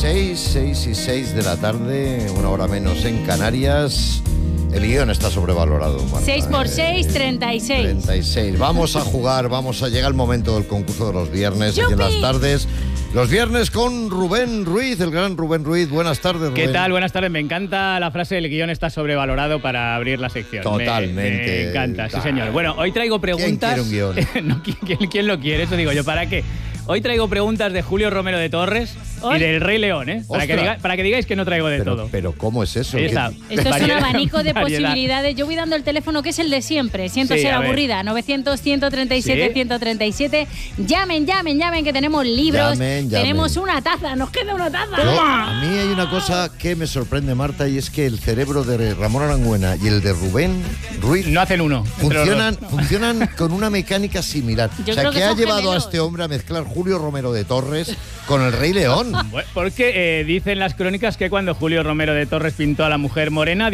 6 de la tarde, una hora menos en Canarias. El guión está sobrevalorado, Marta. 6 por 6, 36. 36. Vamos a jugar, llega el momento del concurso de los viernes aquí en las tardes. Los viernes con Rubén Ruiz, el gran Rubén Ruiz. Buenas tardes, Rubén. ¿Qué tal? Buenas tardes. Me encanta la frase del guión está sobrevalorado para abrir la sección. Totalmente. Me encanta, sí señor. Bueno, hoy traigo preguntas... ¿Quién quiere un guión? No, ¿quién lo quiere? Eso digo yo. ¿Para qué? Hoy traigo preguntas de Julio Romero de Torres y del Rey León, ¿eh? Para que digáis que no traigo de todo. Pero ¿cómo es eso? Ahí está. Esto es un abanico de posibilidades. Yo voy dando el teléfono que es el de siempre. Siento ser aburrida. 900-137-137. Llamen, que tenemos libros. Llamen. Tenemos una taza. Nos queda una taza. A mí hay una cosa que me sorprende, Marta, y es que el cerebro de Ramón Arangüena y el de Rubén Ruiz no hacen uno. Funcionan con una mecánica similar. Yo o sea, creo que ¿qué ha son llevado gemelos a este hombre a mezclar Julio Romero de Torres con el Rey León? Porque dicen las crónicas que cuando Julio Romero de Torres pintó a la mujer morena,